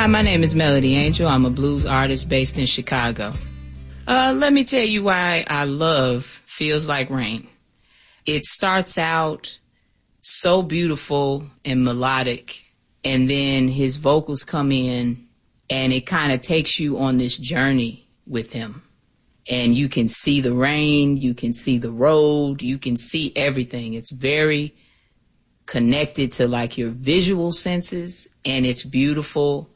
Hi, my name is Melody Angel. I'm a blues artist based in Chicago. Let me tell you why I love Feels Like Rain. It starts out so beautiful and melodic, and then his vocals come in, and it kind of takes you on this journey with him. And you can see the rain, you can see the road, you can see everything. It's very connected to like your visual senses, and it's beautiful.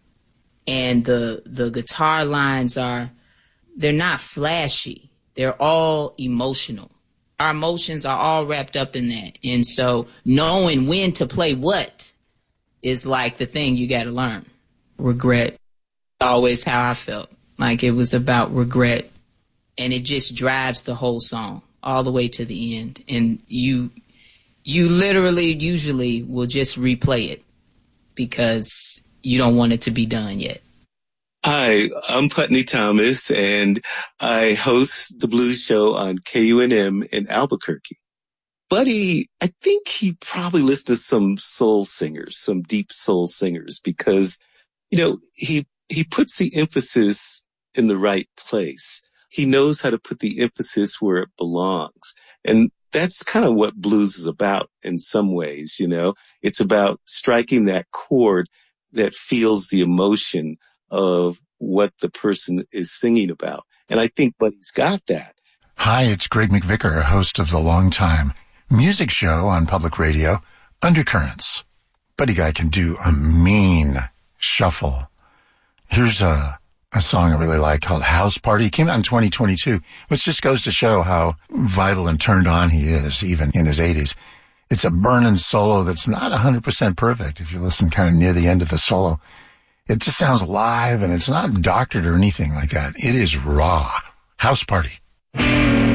And the guitar lines they're not flashy. They're all emotional. Our emotions are all wrapped up in that. And so knowing when to play what is like the thing you got to learn. Regret, always how I felt. Like it was about regret. And it just drives the whole song all the way to the end. And you literally usually will just replay it because you don't want it to be done yet. Hi, I'm Putney Thomas, and I host the Blues Show on KUNM in Albuquerque. Buddy, I think he probably listened to some soul singers, some deep soul singers, because, you know, he puts the emphasis in the right place. He knows how to put the emphasis where it belongs. And that's kind of what blues is about in some ways, you know. It's about striking that chord that feels the emotion of what the person is singing about. And I think Buddy's got that. Hi, it's Greg McVicker, host of the longtime music show on public radio, Undercurrents. Buddy Guy can do a mean shuffle. Here's a song I really like called House Party. It came out in 2022, which just goes to show how vital and turned on he is, even in his 80s. It's a burning solo that's not 100% perfect if you listen kind of near the end of the solo. It just sounds live, and it's not doctored or anything like that. It is raw. House Party.